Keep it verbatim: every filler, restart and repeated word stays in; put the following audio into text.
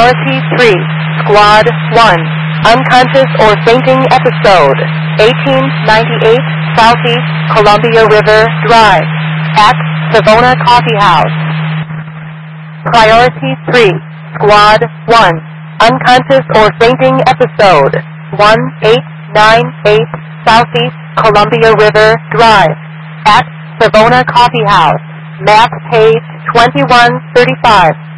Priority three, Squad one, unconscious or fainting episode, eighteen ninety-eight Southeast Columbia River Drive, at Savona Coffee House. Priority three, Squad one, unconscious or fainting episode, eighteen ninety-eight Southeast Columbia River Drive, at Savona Coffee House, map page twenty-one thirty-five.